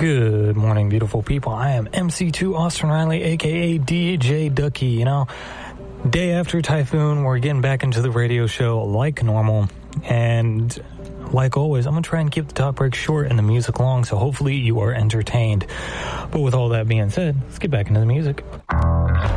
Good morning, beautiful people. I am MC2 Austin Riley, a.k.a. DJ Ducky. You know, day after Typhoon, we're getting back into the radio show like normal. And like always, I'm going to try and keep the talk break short and the music long, so hopefully you are entertained. But with all that being said, let's get back into the music.